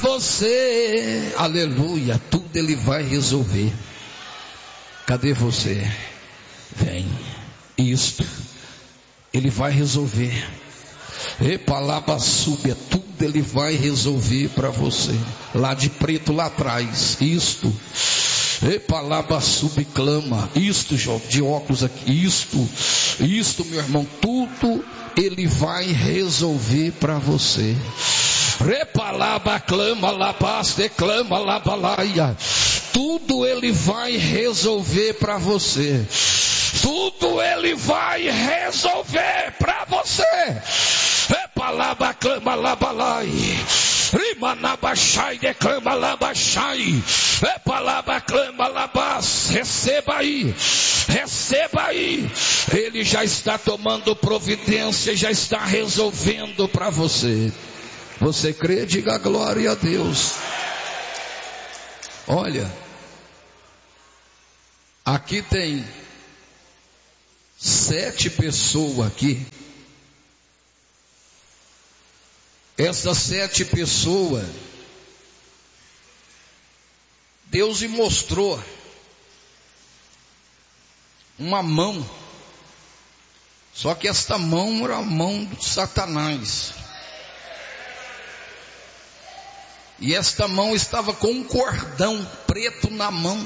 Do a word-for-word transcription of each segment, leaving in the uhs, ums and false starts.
você, aleluia, tudo Ele vai resolver. Cadê você? Vem, isto Ele vai resolver. E palavra súbia, tudo Ele vai resolver para você. Lá de preto, lá atrás, isto. E palavra súbia, clama, isto, de óculos aqui, isto, isto, meu irmão, tudo Ele vai resolver para você. Repalaba, clama, labaste, clama, labalaia. Tudo Ele vai resolver para você. Tudo Ele vai resolver para você. Repalaba, clama, labalai. Rimanabachai, declama, labachai. Repalaba, clama, labas. Receba aí. Receba aí. Ele já está tomando providência, já está resolvendo para você. Você crê? Diga glória a Deus. Olha, aqui tem sete pessoas aqui. Essas sete pessoas, Deus lhe mostrou uma mão. Só que esta mão era a mão de Satanás. E esta mão estava com um cordão preto na mão,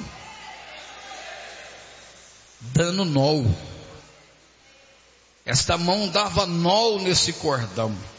dando nó. Esta mão dava nó nesse cordão.